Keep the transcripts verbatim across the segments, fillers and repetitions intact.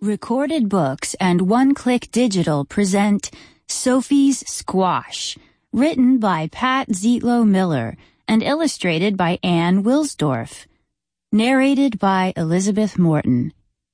Recorded Books and One Click Digital present Sophie's Squash, written by Pat Zietlow Miller and illustrated by Anne Wilsdorf. Narrated by Elizabeth Morton.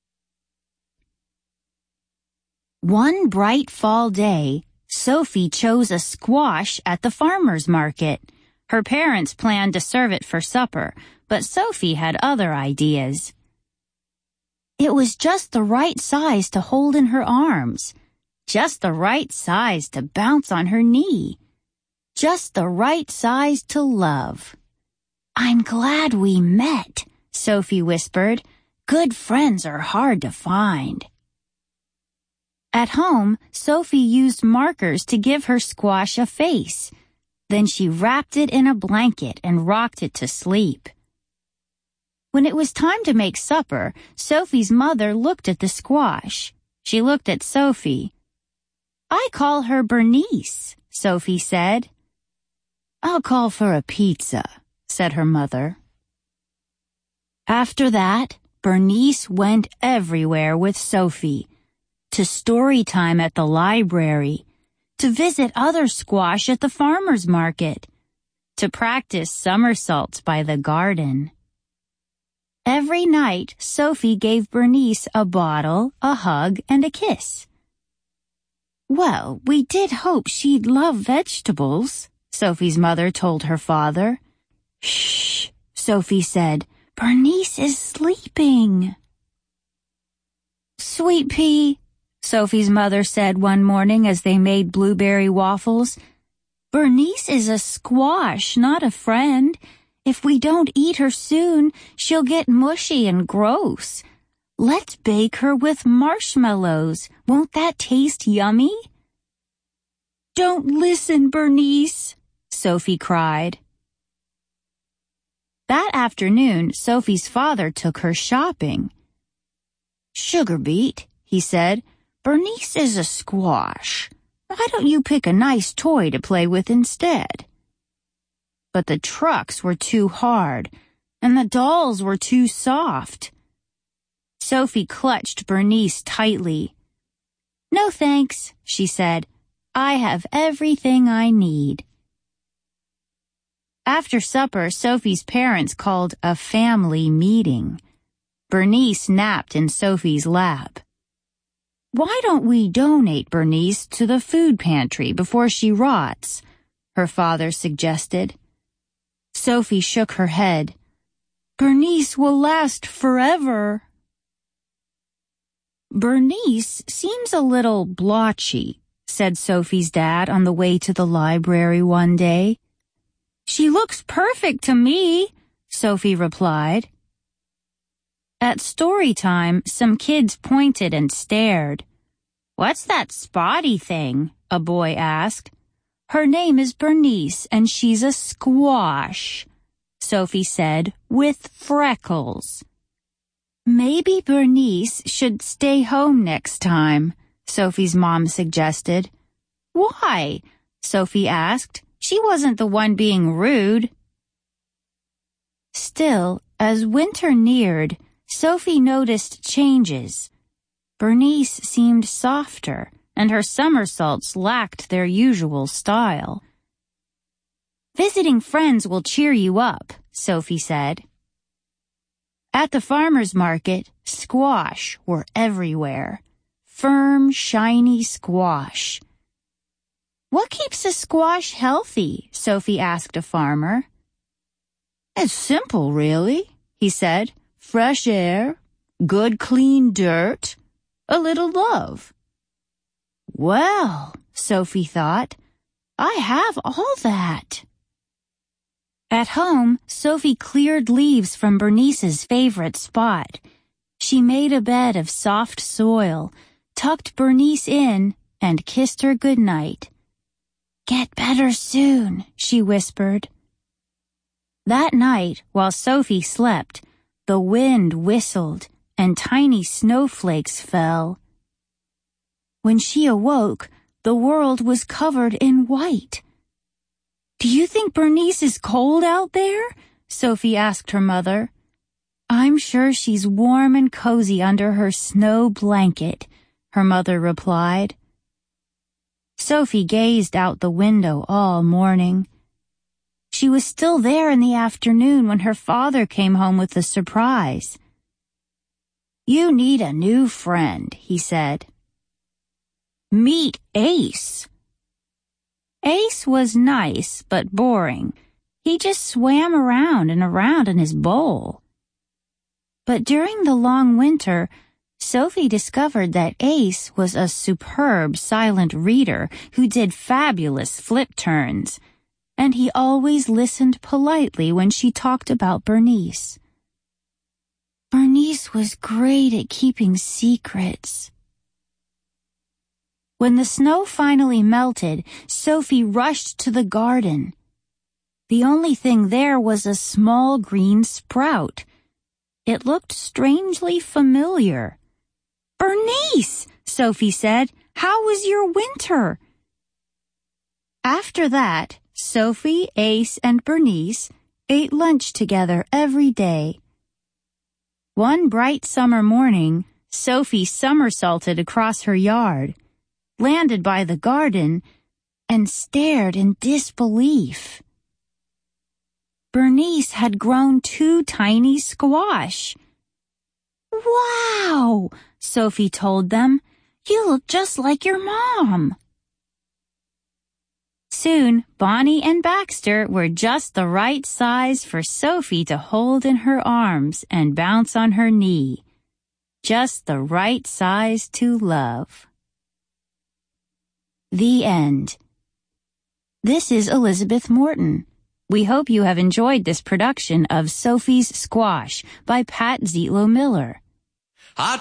One bright fall day, Sophie chose a squash at the farmer's market. Her parents planned to serve it for supper, but Sophie had other ideas. It was just the right size to hold in her arms, just the right size to bounce on her knee, just the right size to love. "I'm glad we met," Sophie whispered. "Good friends are hard to find." At home, Sophie used markers to give her squash a face. Then she wrapped it in a blanket and rocked it to sleep. When it was time to make supper, Sophie's mother looked at the squash. She looked at Sophie. "I call her Bernice," Sophie said. "I'll call for a pizza," said her mother. After that, Bernice went everywhere with Sophie. To story time at the library, to visit other squash at the farmer's market, to practice somersaults by the garden. Every night, Sophie gave Bernice a bottle, a hug, and a kiss. "Well, we did hope she'd love vegetables," Sophie's mother told her father. "Shh," Sophie said. "Bernice is sleeping." "Sweet pea," Sophie's mother said one morning as they made blueberry waffles, "Bernice is a squash, not a friend. If we don't eat her soon, she'll get mushy and gross. Let's bake her with marshmallows. Won't that taste yummy?" "Don't listen, Bernice," Sophie cried. That afternoon, Sophie's father took her shopping. "Sugar beet," he said, "Bernice is a squash. Why don't you pick a nice toy to play with instead?" But the trucks were too hard, and the dolls were too soft. Sophie clutched Bernice tightly. "No thanks," she said. "I have everything I need." After supper, Sophie's parents called a family meeting. Bernice napped in Sophie's lap. "Why don't we donate Bernice to the food pantry before she rots?" her father suggested. Sophie shook her head. "Bernice will last forever." "Bernice seems a little blotchy," said Sophie's dad on the way to the library one day. "She looks perfect to me," Sophie replied. At story time, some kids pointed and stared. "What's that spotty thing?" a boy asked. "Her name is Bernice, and she's a squash," Sophie said, "with freckles." "Maybe Bernice should stay home next time," Sophie's mom suggested. "Why?" Sophie asked. "She wasn't the one being rude." Still, as winter neared, Sophie noticed changes. Bernice seemed softer, and her somersaults lacked their usual style. "Visiting friends will cheer you up," Sophie said. At the farmer's market, squash were everywhere. Firm, shiny squash. "What keeps a squash healthy?" Sophie asked a farmer. "It's simple, really," he said. "Fresh air, good clean dirt, a little love." "Well," Sophie thought, "I have all that." At home, Sophie cleared leaves from Bernice's favorite spot. She made a bed of soft soil, tucked Bernice in, and kissed her goodnight. "Get better soon," she whispered. That night, while Sophie slept, the wind whistled and tiny snowflakes fell. When she awoke, the world was covered in white. "Do you think Bernice is cold out there?" Sophie asked her mother. "I'm sure she's warm and cozy under her snow blanket," her mother replied. Sophie gazed out the window all morning. She was still there in the afternoon when her father came home with a surprise. "You need a new friend," he said. "Meet Ace." Ace was nice but boring. He just swam around and around in his bowl. But during the long winter, Sophie discovered that Ace was a superb silent reader who did fabulous flip turns, and he always listened politely when she talked about Bernice. Bernice was great at keeping secrets. When the snow finally melted, Sophie rushed to the garden. The only thing there was a small green sprout. It looked strangely familiar. "Bernice," Sophie said, "how was your winter?" After that, Sophie, Ace, and Bernice ate lunch together every day. One bright summer morning, Sophie somersaulted across her yard, landed by the garden, and stared in disbelief. Bernice had grown two tiny squash. "Wow," Sophie told them. "You look just like your mom." Soon, Bonnie and Baxter were just the right size for Sophie to hold in her arms and bounce on her knee. Just the right size to love. The end. This is Elizabeth Morton. We hope you have enjoyed this production of Sophie's Squash by Pat Zietlow Miller.